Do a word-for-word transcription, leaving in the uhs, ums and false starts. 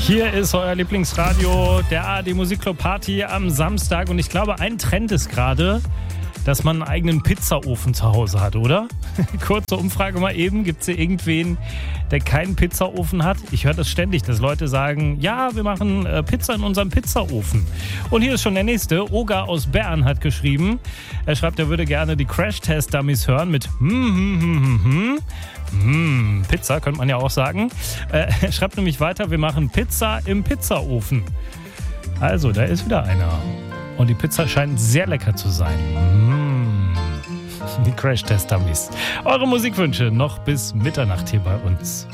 Hier ist euer Lieblingsradio, der A R D Musikclub Party am Samstag. Und ich glaube, ein Trend ist gerade, dass man einen eigenen Pizzaofen zu Hause hat, oder? Kurze Umfrage mal eben. Gibt es hier irgendwen, der keinen Pizzaofen hat? Ich höre das ständig, dass Leute sagen, ja, wir machen äh, Pizza in unserem Pizzaofen. Und hier ist schon der nächste. Oga aus Bern hat geschrieben. Er schreibt, er würde gerne die Crash-Test-Dummies hören mit hm, hm, hm, hm, hm. Hm, Pizza, könnte man ja auch sagen. Äh, er schreibt nämlich weiter, wir machen Pizza im Pizzaofen. Also, da ist wieder einer. Und die Pizza scheint sehr lecker zu sein. Mmh. Die Crash-Test-Dummies. Eure Musikwünsche noch bis Mitternacht hier bei uns.